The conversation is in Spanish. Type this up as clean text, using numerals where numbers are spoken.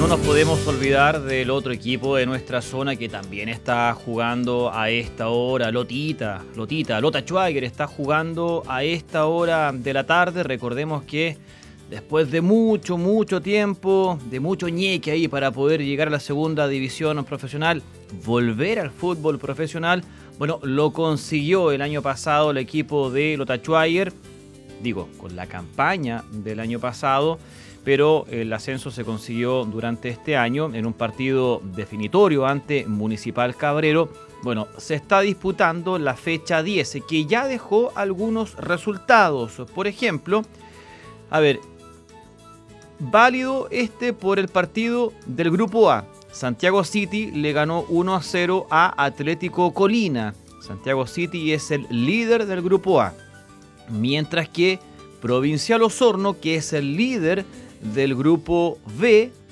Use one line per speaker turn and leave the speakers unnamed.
no nos podemos olvidar del otro equipo de nuestra zona que también está jugando a esta hora. Lota Schwager está jugando a esta hora de la tarde. Recordemos que después de mucho tiempo, de mucho ñeque ahí para poder llegar a la segunda división profesional, volver al fútbol profesional, bueno, lo consiguió el año pasado el equipo de Lota Schwager, con la campaña del año pasado, pero el ascenso se consiguió durante este año en un partido definitorio ante Municipal Cabrero. Bueno, se está disputando la fecha 10, que ya dejó algunos resultados. Por ejemplo, válido por el partido del Grupo A. Santiago City le ganó 1-0 a Atlético Colina. Santiago City es el líder del Grupo A. Mientras que Provincial Osorno, que es el líder del Grupo B,